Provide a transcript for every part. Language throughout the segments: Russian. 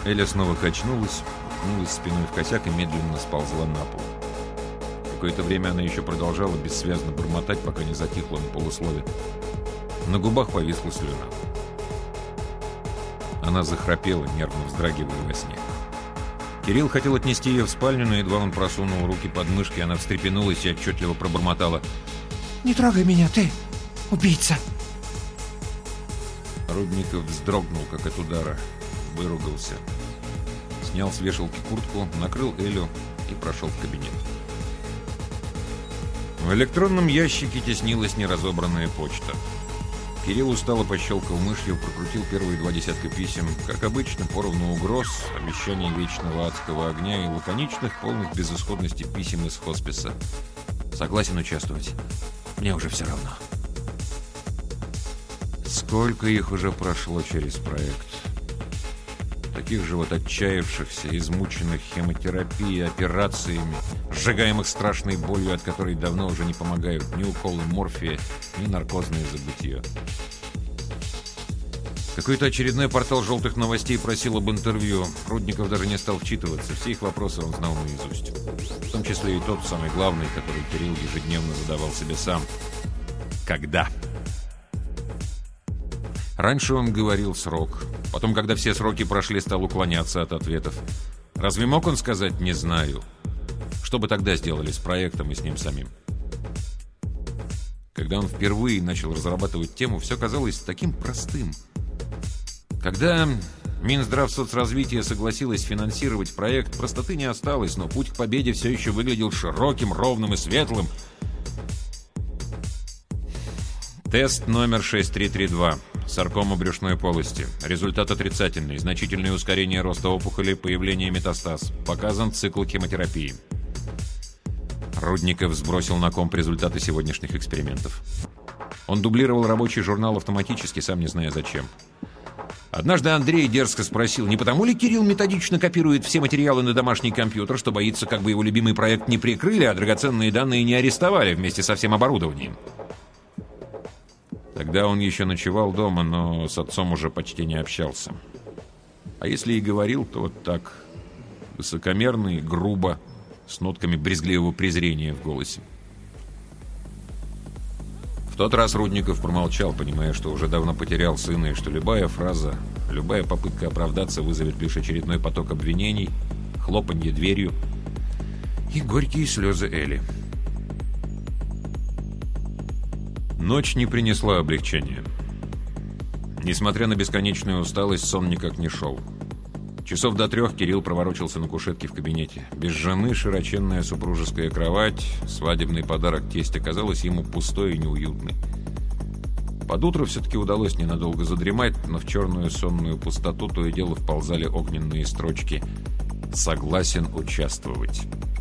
Эля снова качнулась, уткнулась спиной в косяк и медленно сползла на пол. Какое-то время она еще продолжала бессвязно бормотать, пока не затихла на полуслове. На губах повисла слюна. Она захрапела, нервно вздрагивая во сне. Кирилл хотел отнести ее в спальню, но едва он просунул руки под мышки, она встрепенулась и отчетливо пробормотала: «Не трогай меня, ты убийца!» Рудников вздрогнул, как от удара, выругался. Снял с вешалки куртку, накрыл Элю и прошел в кабинет. В электронном ящике теснилась неразобранная почта. Кирилл устало пощелкал мышью, прокрутил первые 2 десятка писем. Как обычно, поровну угроз, обещаний вечного адского огня и лаконичных, полных безысходности писем из хосписа. «Согласен участвовать. Мне уже все равно». Сколько их уже прошло через проект. Таких же вот отчаявшихся, измученных хемотерапией, операциями, сжигаемых страшной болью, от которой давно уже не помогают ни уколы морфия, ни наркозное забытье. Какой-то очередной портал «Желтых новостей» просил об интервью. Рудников даже не стал вчитываться. Все их вопросы он знал наизусть. В том числе и тот, самый главный, который Кирилл ежедневно задавал себе сам. Когда? Раньше он говорил срок. Потом, когда все сроки прошли, стал уклоняться от ответов. Разве мог он сказать «не знаю»? Что бы тогда сделали с проектом и с ним самим? Когда он впервые начал разрабатывать тему, все казалось таким простым. Когда Минздравсоцразвитие согласилось финансировать проект, простоты не осталось, но путь к победе все еще выглядел широким, ровным и светлым. Тест номер 6332. Саркома брюшной полости. Результат отрицательный. Значительное ускорение роста опухоли, появление метастаз. Показан цикл хемотерапии. Рудников сбросил на комп результаты сегодняшних экспериментов. Он дублировал рабочий журнал автоматически, сам не зная зачем. Однажды Андрей дерзко спросил, не потому ли Кирилл методично копирует все материалы на домашний компьютер, что боится, как бы его любимый проект не прикрыли, а драгоценные данные не арестовали вместе со всем оборудованием. Тогда он еще ночевал дома, но с отцом уже почти не общался. А если и говорил, то вот так, высокомерно и грубо, с нотками брезгливого презрения в голосе. В тот раз Рудников промолчал, понимая, что уже давно потерял сына, и что любая фраза, любая попытка оправдаться вызовет лишь очередной поток обвинений, хлопанье дверью и горькие слезы Эли. Ночь не принесла облегчения. Несмотря на бесконечную усталость, сон никак не шел. Часов до 3 Кирилл проворочился на кушетке в кабинете. Без жены широченная супружеская кровать, свадебный подарок тестя казалась ему пустой и неуютной. Под утро все-таки удалось ненадолго задремать, но в черную сонную пустоту то и дело вползали огненные строчки «Согласен участвовать».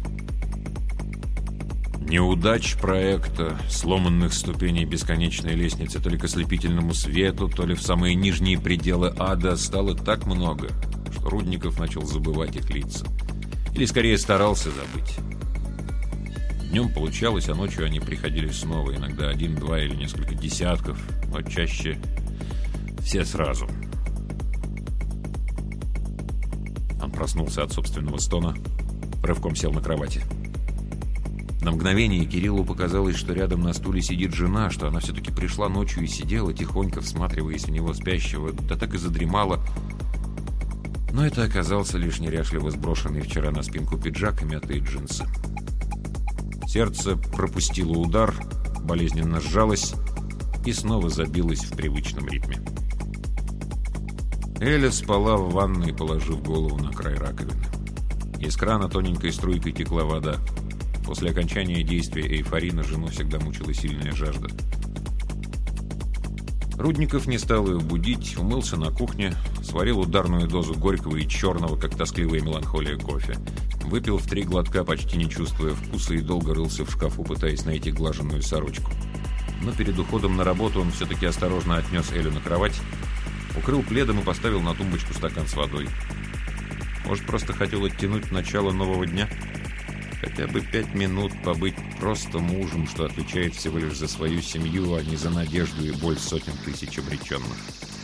Неудач проекта, сломанных ступеней бесконечной лестницы то ли к ослепительному свету, то ли в самые нижние пределы ада стало так много, что Рудников начал забывать их лица. Или скорее старался забыть. Днем получалось, а ночью они приходили снова, иногда 1, 2 или несколько десятков, но чаще все сразу. Он проснулся от собственного стона, рывком сел на кровати. На мгновение Кириллу показалось, что рядом на стуле сидит жена, что она все-таки пришла ночью и сидела, тихонько всматриваясь в него спящего, да так и задремала. Но это оказался лишь неряшливо сброшенный вчера на спинку пиджак и мятые джинсы. Сердце пропустило удар, болезненно сжалось и снова забилось в привычном ритме. Эля спала в ванной, положив голову на край раковины. Из крана тоненькой струйкой текла вода. После окончания действия эйфорина жену всегда мучила сильная жажда. Рудников не стал ее будить, умылся на кухне, сварил ударную дозу горького и черного, как тоскливая меланхолия, кофе. Выпил в 3 глотка, почти не чувствуя вкуса, и долго рылся в шкафу, пытаясь найти глаженную сорочку. Но перед уходом на работу он все-таки осторожно отнес Элю на кровать, укрыл пледом и поставил на тумбочку стакан с водой. Может, просто хотел оттянуть начало нового дня? Хотя бы 5 минут побыть просто мужем, что отвечает всего лишь за свою семью, а не за надежду и боль сотен тысяч обреченных.